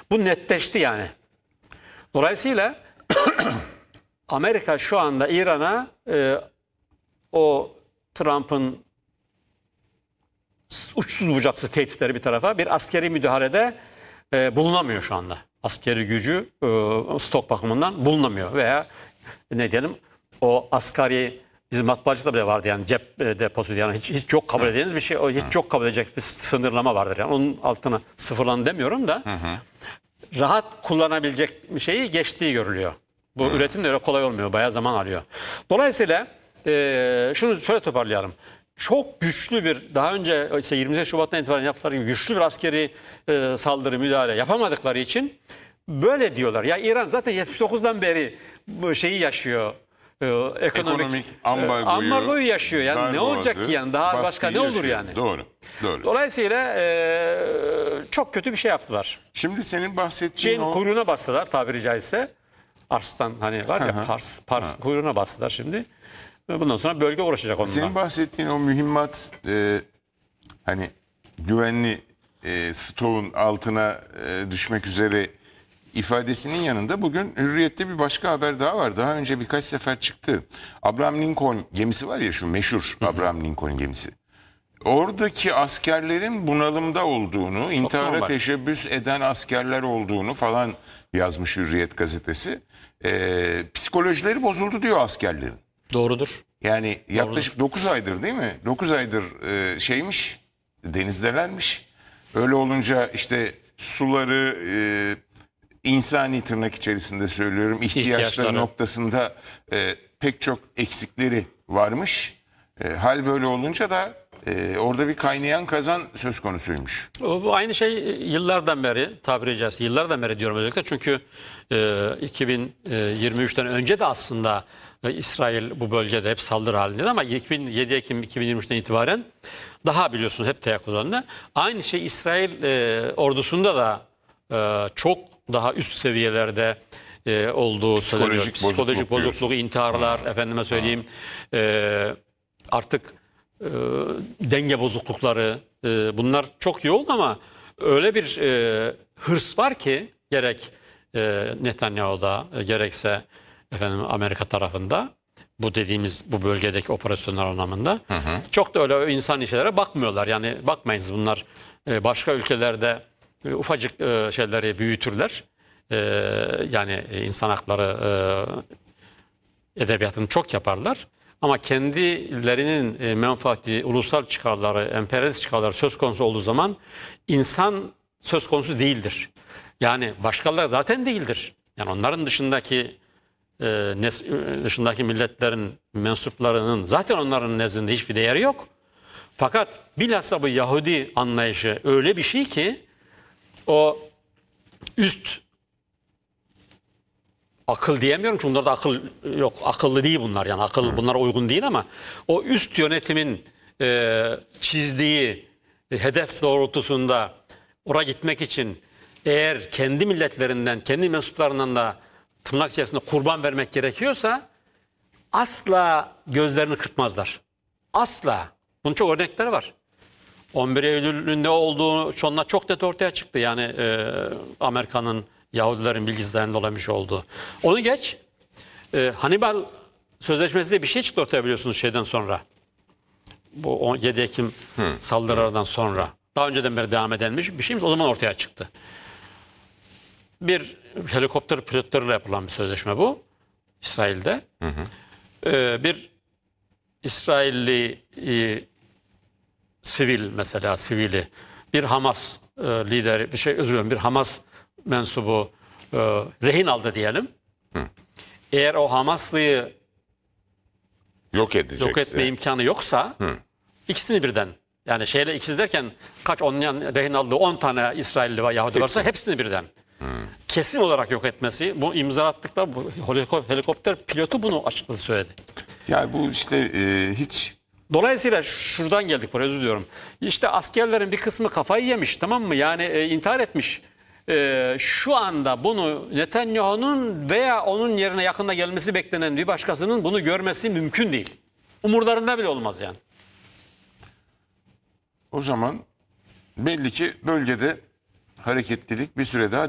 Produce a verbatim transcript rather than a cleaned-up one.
Bu netleşti yani. Dolayısıyla Amerika şu anda İran'a e, o Trump'ın uçsuz bucaksız tehditleri bir tarafa bir askeri müdahalede e, bulunamıyor şu anda. Askeri gücü e, stok bakımından bulunamıyor veya ne diyelim o asgari bizim matbaacıda bile vardı yani cep e, deposu yani hiç, hiç yok kabul edeceğiniz bir şey o hiç yok kabul edecek bir sınırlama vardır yani onun altına sıfırlan demiyorum da hı hı. rahat kullanabilecek bir şeyi geçtiği görülüyor. Bu hı. üretim de öyle kolay olmuyor bayağı zaman alıyor. Dolayısıyla e, şunu şöyle toparlayalım. Çok güçlü bir daha önce işte yirmi sekiz Şubat'tan itibaren yaptıkları gibi güçlü bir askeri e, saldırı müdahale yapamadıkları için böyle diyorlar. Ya İran zaten yetmiş dokuzdan beri bu şeyi yaşıyor. E, ekonomik, ekonomik ambargoyu, e, ambargoyu yaşıyor. Yani ne olacak ki yani daha başka ne olur yaşıyor. yani? Doğru. Doğru. Dolayısıyla e, çok kötü bir şey yaptılar. Şimdi senin bahsettiğin Şeyin o kuyruğuna bastılar tabiri caizse. Arslan hani var ya Pars, Pars kuyruğuna bastılar şimdi. Bundan sonra bölge uğraşacak onunla. Senin bahsettiğin o mühimmat e, hani güvenli e, stoğun altına e, düşmek üzere ifadesinin yanında bugün Hürriyet'te bir başka haber daha var. Daha önce birkaç sefer çıktı. Abraham Lincoln gemisi var ya şu meşhur Abraham Lincoln gemisi. Oradaki askerlerin bunalımda olduğunu, intihara teşebbüs eden askerler olduğunu falan yazmış Hürriyet gazetesi. E, psikolojileri bozuldu diyor askerlerin. Doğrudur. Yani yaklaşık dokuz aydır değil mi? dokuz aydır e, şeymiş, denizdelermiş. Öyle olunca işte suları e, insani tırnak içerisinde söylüyorum ihtiyaçları, İhtiyaçları. noktasında e, pek çok eksikleri varmış. E, hal böyle olunca da e, orada bir kaynayan kazan söz konusuymuş. O, bu aynı şey yıllardan beri tabiri caizse yıllardan beri diyorum özellikle çünkü e, iki bin yirmi üçten önce de aslında e, İsrail bu bölgede hep saldırı halindeydi ama yedi Ekim iki bin yirmi üçten itibaren daha biliyorsunuz hep teyakkuz halinde. Aynı şey İsrail e, ordusunda da e, çok daha üst seviyelerde e, olduğu Psikolojik söyleniyor. Psikolojik bozukluk, bozukluk, intiharlar, ha. efendime söyleyeyim e, artık e, denge bozuklukları e, bunlar çok yoğun ama öyle bir e, hırs var ki gerek e, Netanyahu'da e, gerekse efendim Amerika tarafında bu dediğimiz bu bölgedeki operasyonlar anlamında hı hı. çok da öyle insan işlere bakmıyorlar. Yani bakmayınız bunlar e, başka ülkelerde e, ufacık e, şeyleri büyütürler. E, yani insan hakları e, edebiyatını çok yaparlar. Ama kendilerinin e, menfaati, ulusal çıkarları, emperyalist çıkarları söz konusu olduğu zaman insan söz konusu değildir. Yani başkaları zaten değildir. Yani onların dışındaki e, nes, dışındaki milletlerin mensuplarının zaten onların nezdinde hiçbir değeri yok. Fakat bilhassa bu Yahudi anlayışı öyle bir şey ki o üst akıl diyemiyorum çünkü bunlarda akıl yok. Akıllı değil bunlar yani akıl bunlara uygun değil ama o üst yönetimin e, çizdiği e, hedef doğrultusunda oraya gitmek için eğer kendi milletlerinden, kendi mensuplarından da tırnak içerisinde kurban vermek gerekiyorsa asla gözlerini kırpmazlar. Asla. Bunun çok örnekleri var. on bir Eylül'ün ne olduğu sonra çok net ortaya çıktı. Yani e, Amerika'nın Yahudilerin bilgisinden dolaymış olduğu. Onu geç. E, Hannibal Sözleşmesi de bir şey çıktı ortaya biliyorsunuz şeyden sonra. Bu yedi Ekim hmm. saldırılardan sonra. Daha önceden beri devam edilmiş bir şeyimiz o zaman ortaya çıktı. Bir helikopter pilotlarıyla yapılan bir sözleşme bu. İsrail'de. Hı hı. E, bir İsrailli e, sivil mesela sivili bir Hamas e, lideri bir şey özür dilerim bir Hamas mensubu e, rehin aldı diyelim. Hı. Eğer o Hamaslıyı yok edecekse. Yok etme imkanı yoksa Hı. ikisini birden yani şeyle ikisi derken kaç onun rehin aldığı on tane İsrailli ve Yahudi varsa hepsini birden. Hı. Kesin olarak yok etmesi bu imza attıklar bu helikopter pilotu bunu açıkladı söyledi. Ya bu işte e, hiç Dolayısıyla şuradan geldik buraya özür diliyorum. İşte askerlerin bir kısmı kafayı yemiş tamam mı? Yani e, intihar etmiş. E, şu anda bunu Netanyahu'nun veya onun yerine yakında gelmesi beklenen bir başkasının bunu görmesi mümkün değil. Umurlarında bile olmaz yani. O zaman belli ki bölgede hareketlilik bir süre daha